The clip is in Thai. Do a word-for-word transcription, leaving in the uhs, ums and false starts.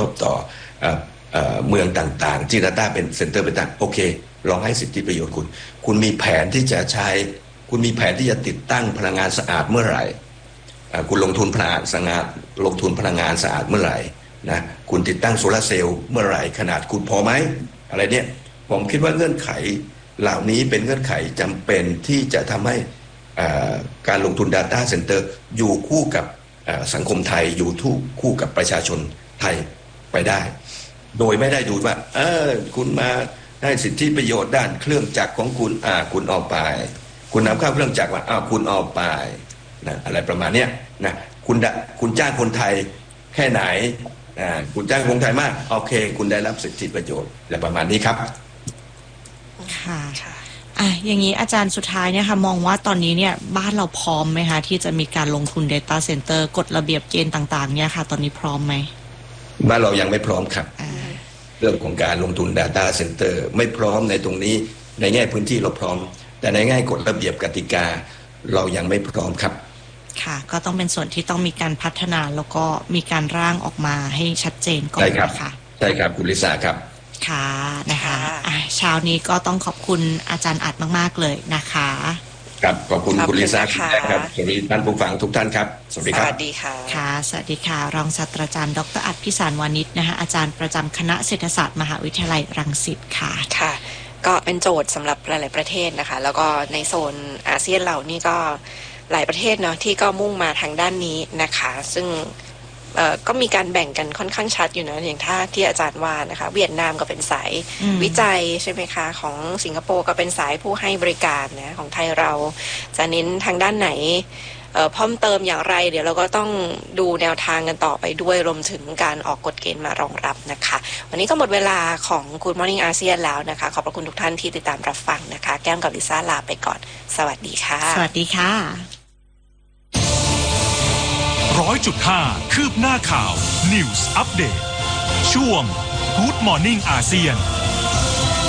บต่อเมืองต่างๆที่ Data เป็นเซ็นเตอร์เป็นต่างโอเคลองให้สิทธิประโยชน์คุณคุณมีแผนที่จะใช้คุณมีแผนที่จะติดตั้งพลังงานสะอาดเมื่อไหร่คุณลงทุนพลังงานสะอาดลงทุนพลังงานสะอาดเมื่อไหร่นะคุณติดตั้งโซลาร์เซลล์เมื่อไหร่ขนาดคุณพอไหมอะไรเนี่ยผมคิดว่าเงื่อนไขเหล่านี้เป็นเงื่อนไขจำเป็นที่จะทำให้การลงทุน Data Center อยู่คู่กับสังคมไทยอยู่ทุกคู่กับประชาชนไทยไปได้โดยไม่ได้ดูว่าเออคุณมาได้สิทธิประโยชน์ด้านเครื่องจักรของคุณอ่าคุณออกไปคุณนำเข้าเครื่องจักรมาอ้าวคุณออกไปนะอะไรประมาณเนี้ยนะคุณคุณจ้างคนไทยแค่ไหนอ่าคุณจ้างคนไทยมากโอเคคุณได้รับสิทธิประโยชน์อะไรประมาณนี้ครับค่ะอ่ะอย่างนี้อาจารย์สุดท้ายเนี่ยค่ะมองว่าตอนนี้เนี่ยบ้านเราพร้อมไหมคะที่จะมีการลงทุน Data Center กฎระเบียบเกณฑ์ต่างๆเนี่ยค่ะตอนนี้พร้อมไหมบ้านเรายังไม่พร้อมครับเรื่องของการลงทุน Data Center ไม่พร้อมในตรงนี้ในแง่พื้นที่เราพร้อมแต่ในแง่กฎระเบียบกติกาเรายังไม่พร้อมครับค่ะก็ต้องเป็นส่วนที่ต้องมีการพัฒนาแล้วก็มีการร่างออกมาให้ชัดเจนก่อนนะคะใช่ครับคุณลิซ่าครับค่ะนะคะเช้านี้ก็ต้องขอบคุณอาจารย์อัดมากๆเลยนะคะครับขอบคุณคุณลิซ่าครับสวัสดีท่านผู้ฟังทุกท่านครับสวัสดีครับสวัสดีค่ะค่ะสวัสดีค่ะรองศาสตราจารย์ดร.อัดพิสารวานิชนะคะอาจารย์ประจำคณะเศรษฐศาสตร์มหาวิทยาลัยรังสิตค่ะค่ะก็เป็นโจทย์สำหรับหลายๆประเทศนะคะแล้วก็ในโซนอาเซียนเรานี่ก็หลายประเทศเนาะที่ก็มุ่งมาทางด้านนี้นะคะซึ่งก็มีการแบ่งกันค่อนข้างชัดอยู่นะอย่างท่าที่อาจารย์ว่านะคะเวียดนามก็เป็นสายวิจัยใช่ไหมคะของสิงคโปร์ก็เป็นสายผู้ให้บริการนะของไทยเราจะเน้นทางด้านไหนเพิ่มเติมอย่างไรเดี๋ยวเราก็ต้องดูแนวทางกันต่อไปด้วยรวมถึงการออกกฎเกณฑ์มารองรับนะคะวันนี้ก็หมดเวลาของ Good Morning อาเซียนแล้วนะคะขอบพระคุณทุกท่านที่ติดตามรับฟังนะคะแก้มกับลิซ่าลาไปก่อนสวัสดีค่ะสวัสดีค่ะร้อยจุดห้าคืบหน้าข่าว News Update ช่วง Good Morning อาเซียน